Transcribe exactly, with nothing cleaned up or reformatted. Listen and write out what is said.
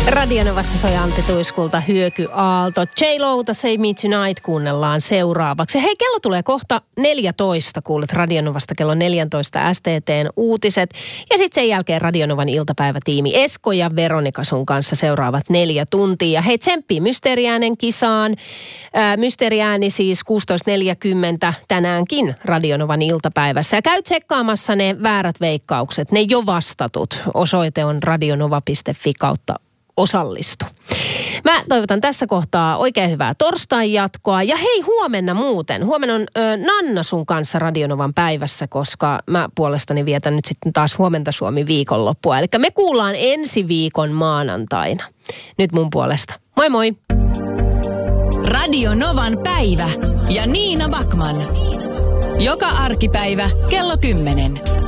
Radionovassa soi Antti Tuiskulta Hyökyaalto. J-Louta Save Me Tonight kuunnellaan seuraavaksi. Hei, kello tulee kohta neljätoista. Kuulet Radionovasta kello neljätoista S T T:n uutiset. Ja sitten sen jälkeen Radionovan iltapäivätiimi Esko ja Veronika sun kanssa seuraavat neljä tuntia. Hei, tsemppii Mysteeriäänen kisaan. Ää, Mysteeriääni siis kuusitoista neljäkymmentä tänäänkin Radionovan iltapäivässä. Ja käy tsekkaamassa ne väärät veikkaukset, ne jo vastatut. Osoite on radionova piste fi kautta osallistu. Mä toivotan tässä kohtaa oikein hyvää torstain jatkoa. Ja hei, huomenna muuten. Huomenna on ö, Nanna sun kanssa Radionovan päivässä, koska mä puolestani vietän nyt sitten taas Huomenta Suomi viikonloppua. Eli me kuullaan ensi viikon maanantaina. Nyt mun puolesta. Moi moi! Radionovan päivä ja Niina Backman. Joka arkipäivä kello kymmenen.